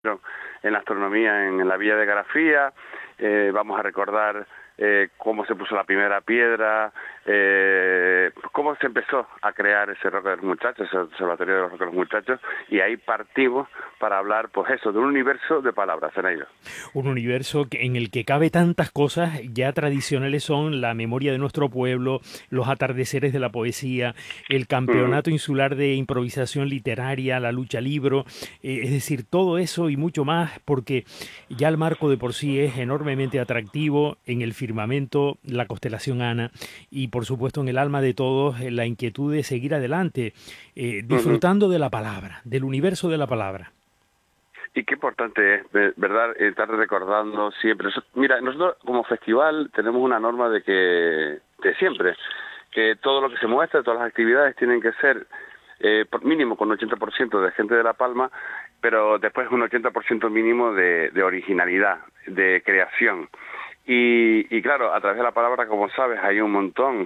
en la astronomía en la Villa de Grafía. Vamos a recordar cómo se puso la primera piedra, cómo se empezó a crear ese Roque de los Muchachos, ese observatorio de los Roques de los Muchachos, y ahí partimos para hablar, pues eso, de un universo de palabras, Zeneida. Un universo en el que cabe tantas cosas ya tradicionales son la memoria de nuestro pueblo, los atardeceres de la poesía, el campeonato insular de improvisación literaria, la lucha libro, es decir, todo eso y mucho más, porque ya el marco de por sí es enormemente atractivo en el firmamento, la constelación Ana y por supuesto en el alma de todos la inquietud de seguir adelante, disfrutando de la palabra, del universo de la palabra. Y qué importante es, ¿verdad?, estar recordando siempre. Mira, nosotros como festival tenemos una norma de siempre, que todo lo que se muestra, todas las actividades tienen que ser por mínimo con un 80% de gente de La Palma, pero después un 80% mínimo de originalidad, de creación. Y claro, a través de la palabra, como sabes, hay un montón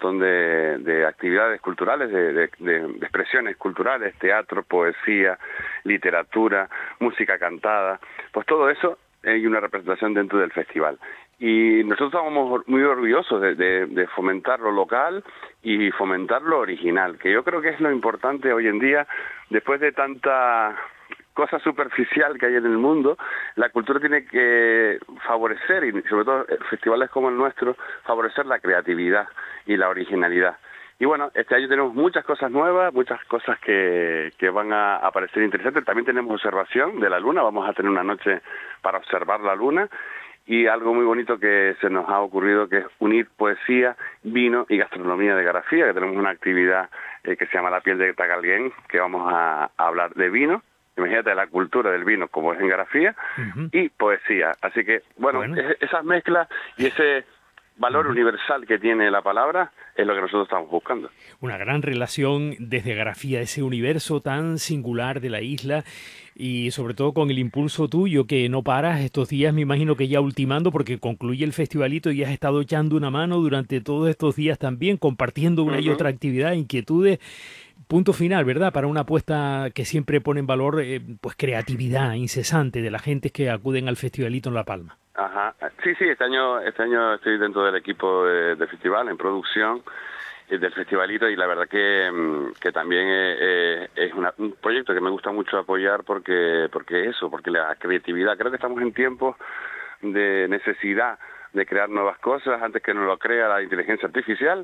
de actividades culturales, de expresiones culturales, teatro, poesía, literatura, música cantada, pues todo eso hay una representación dentro del festival. Y nosotros estamos muy orgullosos de fomentar lo local y fomentar lo original, que yo creo que es lo importante hoy en día, después de tanta cosa superficial que hay en el mundo. La cultura tiene que favorecer, y sobre todo festivales como el nuestro, favorecer la creatividad y la originalidad. Y bueno, este año tenemos muchas cosas nuevas, muchas cosas que van a aparecer interesantes. También tenemos observación de la luna, vamos a tener una noche para observar la luna, y algo muy bonito que se nos ha ocurrido, que es unir poesía, vino y gastronomía de Garafía, que tenemos una actividad que se llama La piel de Tagalguén, que vamos a hablar de vino. Imagínate la cultura del vino como es en Garafía, Ujú. y poesía. Así que, bueno, Bueno. esas mezclas y ese valor Ujú. universal que tiene la palabra es lo que nosotros estamos buscando. Una gran relación desde Grafía, ese universo tan singular de la isla y sobre todo con el impulso tuyo que no paras estos días, me imagino que ya ultimando porque concluye el festivalito y has estado echando una mano durante todos estos días también, compartiendo una y otra Ujú. actividad, inquietudes, punto final, ¿verdad? Para una apuesta que siempre pone en valor pues creatividad incesante de la gente que acuden al festivalito en La Palma. Ajá. Sí, sí, este año estoy dentro del equipo del festival, en producción del festivalito, y la verdad que también es un proyecto que me gusta mucho apoyar porque la creatividad, creo que estamos en tiempos de necesidad de crear nuevas cosas antes que nos lo crea la inteligencia artificial,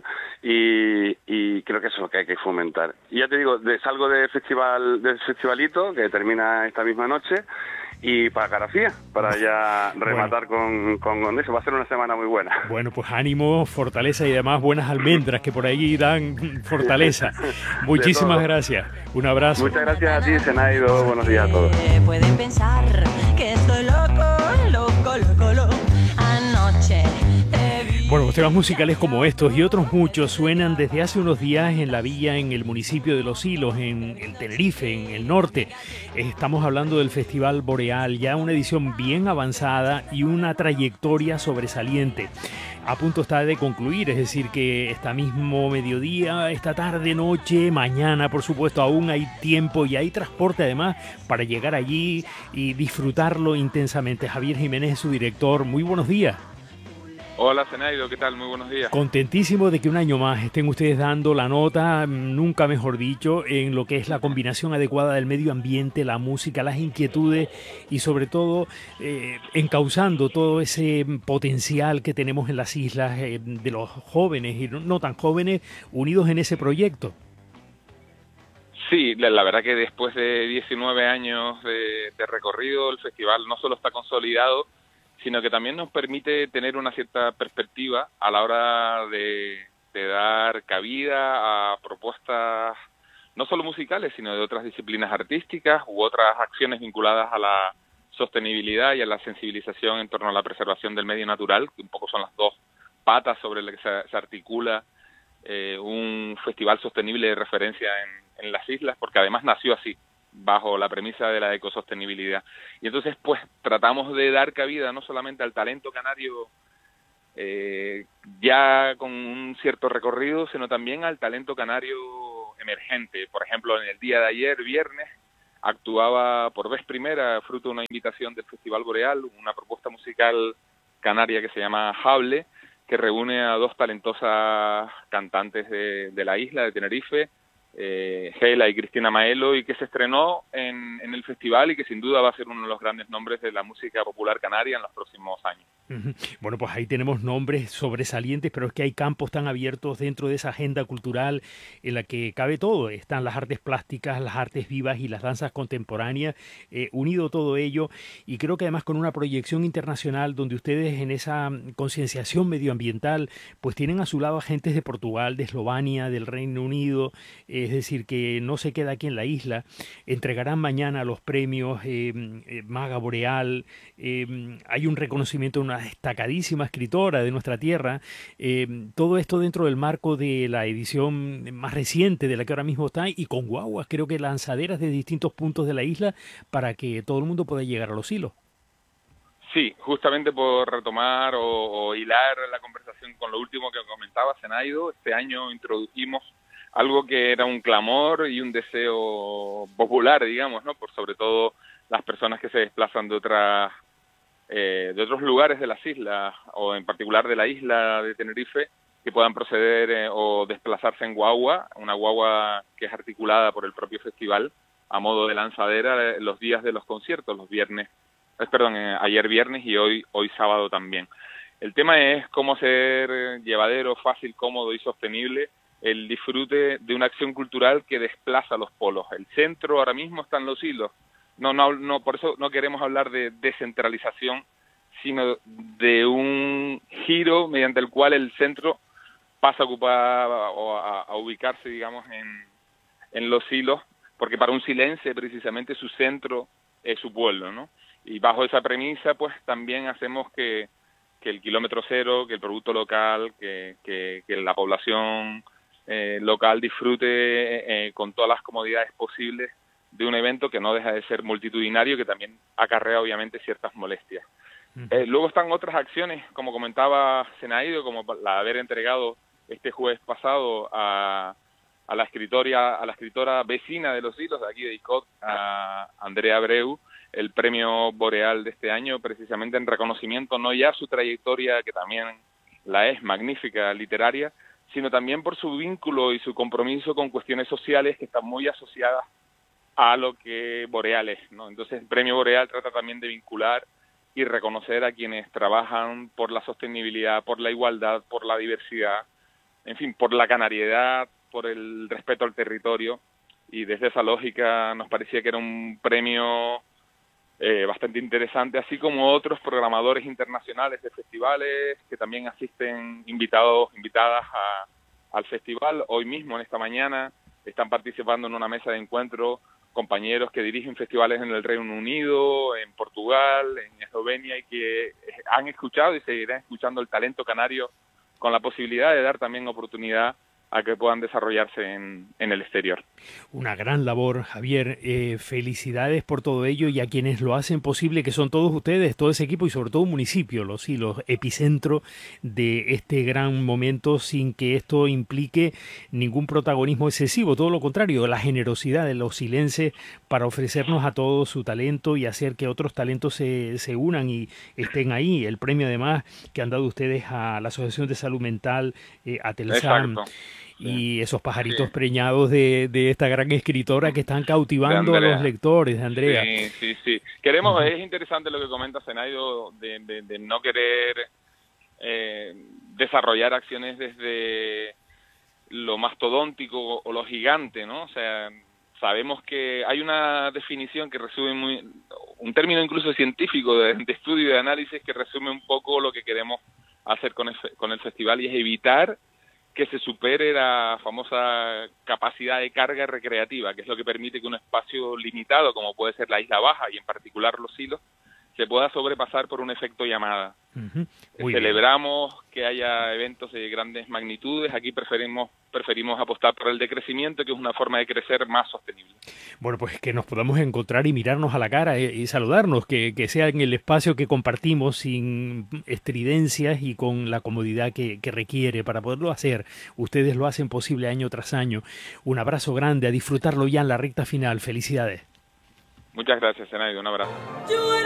y creo que eso es lo que hay que fomentar. Y ya te digo, salgo del festivalito que termina esta misma noche, y para Garafía, para ya Bueno, rematar con eso. Va a ser una semana muy buena. bueno, pues ánimo, fortaleza y demás buenas almendras que por ahí dan fortaleza. De Muchísimas todo. gracias. Un abrazo. Muchas gracias a ti, Zenaido. Buenos días a todos. Porque pueden pensar que estoy loco, loco, loco, loco. Anoche te Bueno, vi. pues temas musicales como estos y otros muchos suenan desde hace unos días en la villa, en el municipio de Los Silos, en el Tenerife, en el norte. Estamos hablando del Festival Boreal, ya una edición bien avanzada y una trayectoria sobresaliente. A punto está de concluir, es decir, que esta mismo mediodía, esta tarde, noche, mañana, por supuesto, aún hay tiempo y hay transporte además para llegar allí y disfrutarlo intensamente. Javier Jiménez es su director. Muy buenos días. Hola, Zenaido, ¿qué tal? Muy buenos días. Contentísimo de que un año más estén ustedes dando la nota, nunca mejor dicho, en lo que es la combinación adecuada del medio ambiente, la música, las inquietudes y sobre todo encauzando todo ese potencial que tenemos en las islas de los jóvenes y no tan jóvenes unidos en ese proyecto. Sí, la verdad que después de 19 años de recorrido, el festival no solo está consolidado, sino que también nos permite tener una cierta perspectiva a la hora de dar cabida a propuestas no solo musicales, sino de otras disciplinas artísticas u otras acciones vinculadas a la sostenibilidad y a la sensibilización en torno a la preservación del medio natural, que un poco son las dos patas sobre las que se articula un festival sostenible de referencia en las islas, porque además nació así, bajo la premisa de la ecosostenibilidad. Y entonces, pues, tratamos de dar cabida no solamente al talento canario ya con un cierto recorrido, sino también al talento canario emergente. Por ejemplo, en el día de ayer, viernes, actuaba por vez primera, fruto de una invitación del Festival Boreal, una propuesta musical canaria que se llama Hable, que reúne a dos talentosas cantantes de la isla, de Tenerife, Gela y Cristina Maelo, y que se estrenó en el festival y que sin duda va a ser uno de los grandes nombres de la música popular canaria en los próximos años. Bueno, pues ahí tenemos nombres sobresalientes, pero es que hay campos tan abiertos dentro de esa agenda cultural en la que cabe todo. Están las artes plásticas, las artes vivas y las danzas contemporáneas, unido todo ello, y creo que además con una proyección internacional donde ustedes en esa concienciación medioambiental pues tienen a su lado agentes de Portugal, de Eslovenia, del Reino Unido, es decir, que no se queda aquí en la isla. Entregarán mañana los premios Maga Boreal, hay un reconocimiento de una destacadísima escritora de nuestra tierra, todo esto dentro del marco de la edición más reciente de la que ahora mismo está, y con guaguas, creo que lanzaderas de distintos puntos de la isla para que todo el mundo pueda llegar a los hilos. Sí, justamente por retomar o hilar la conversación con lo último que comentaba, Zenaido, este año introdujimos algo que era un clamor y un deseo popular, digamos, ¿no? Por sobre todo las personas que se desplazan de otros lugares de las islas, o en particular de la isla de Tenerife, que puedan proceder o desplazarse en guagua, una guagua que es articulada por el propio festival a modo de lanzadera los días de los conciertos, ayer viernes y hoy sábado también. El tema es cómo hacer llevadero, fácil, cómodo y sostenible el disfrute de una acción cultural que desplaza los polos. El centro ahora mismo está en los hilos. No, por eso no queremos hablar de descentralización, sino de un giro mediante el cual el centro pasa a ocupar o a ubicarse, digamos, en los hilos, porque para un silencio precisamente su centro es su pueblo, ¿no? Y bajo esa premisa, pues también hacemos que el kilómetro cero, que el producto local, que la población local disfrute con todas las comodidades posibles de un evento que no deja de ser multitudinario, que también acarrea obviamente ciertas molestias. Luego están otras acciones, como comentaba Zenaido, como la de haber entregado este jueves pasado a la escritora vecina de Los Hilos, de aquí de Icod, a Andrea Abreu, el premio Boreal de este año, precisamente en reconocimiento no ya a su trayectoria, que también la es magnífica, literaria, sino también por su vínculo y su compromiso con cuestiones sociales que están muy asociadas a lo que Boreal es, ¿no? Entonces el premio Boreal trata también de vincular y reconocer a quienes trabajan por la sostenibilidad, por la igualdad, por la diversidad, en fin, por la canariedad, por el respeto al territorio, y desde esa lógica nos parecía que era un premio bastante interesante, así como otros programadores internacionales de festivales que también asisten invitadas al festival. Hoy mismo, en esta mañana, están participando en una mesa de encuentro compañeros que dirigen festivales en el Reino Unido, en Portugal, en Eslovenia, y que han escuchado y seguirán escuchando el talento canario, con la posibilidad de dar también oportunidad a que puedan desarrollarse en el exterior. Una gran labor, Javier. Felicidades por todo ello, y a quienes lo hacen posible, que son todos ustedes, todo ese equipo, y sobre todo un municipio, Los Hilos, epicentro de este gran momento, sin que esto implique ningún protagonismo excesivo, todo lo contrario, la generosidad de los silenses para ofrecernos a todos su talento y hacer que otros talentos se unan y estén ahí. El premio además que han dado ustedes a la Asociación de Salud Mental, a Telsam. Exacto. Y esos pajaritos preñados de esta gran escritora que están cautivando a los lectores, de Andrea. Sí. Queremos, es interesante lo que comenta Zenaido, de no querer desarrollar acciones desde lo mastodóntico o lo gigante, ¿no? O sea, sabemos que hay una definición que resume un término incluso científico de estudio y de análisis, que resume un poco lo que queremos hacer con el festival, y es evitar que se supere la famosa capacidad de carga recreativa, que es lo que permite que un espacio limitado, como puede ser la Isla Baja y en particular Los Hilos, se pueda sobrepasar por un efecto llamada. Celebramos que haya eventos de grandes magnitudes. Aquí preferimos apostar por el decrecimiento, que es una forma de crecer más sostenible. Bueno, pues que nos podamos encontrar y mirarnos a la cara y saludarnos, que sea en el espacio que compartimos, sin estridencias y con la comodidad que requiere para poderlo hacer. Ustedes lo hacen posible año tras año. Un abrazo grande, a disfrutarlo ya en la recta final. Felicidades. Muchas gracias, Zenaide, un abrazo.